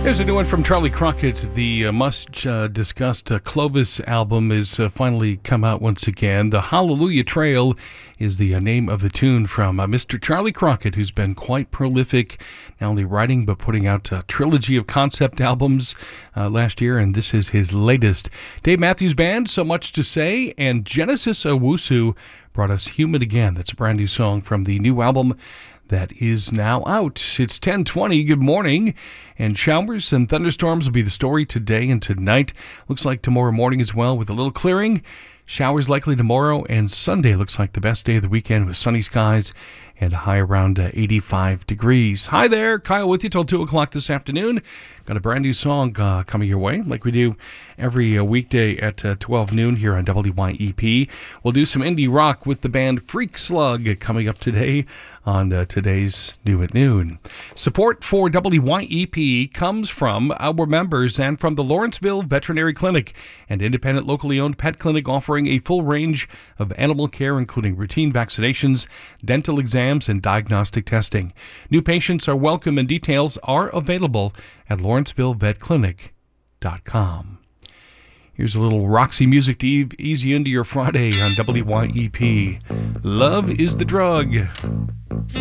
Here's a new one from Charlie Crockett. The much-discussed Clovis album is finally come out once again. The Hallelujah Trail is the name of the tune from Mr. Charlie Crockett, who's been quite prolific, not only writing but putting out a trilogy of concept albums last year, and this is his latest. Dave Matthews Band, So Much to Say, and Genesis Owusu brought us Human Again. That's a brand new song from the new album that is now out. It's 10:20. Good morning. And showers and thunderstorms will be the story today and tonight. Looks like tomorrow morning as well with a little clearing. Showers likely tomorrow, and Sunday looks like the best day of the weekend with sunny skies and a high around 85 degrees. Hi there, Kyle with you till 2 o'clock this afternoon. Got a brand new song coming your way, like we do every weekday at 12 noon here on WYEP. We'll do some indie rock with the band Freak Slug coming up today on today's New at Noon. Support for WYEP comes from our members and from the Lawrenceville Veterinary Clinic, an independent locally owned pet clinic offering a full range of animal care, including routine vaccinations, dental exams, and diagnostic testing. New patients are welcome and details are available at LawrencevilleVetClinic.com. Here's a little Roxy music to ease you into your Friday on WYEP. Love is the drug.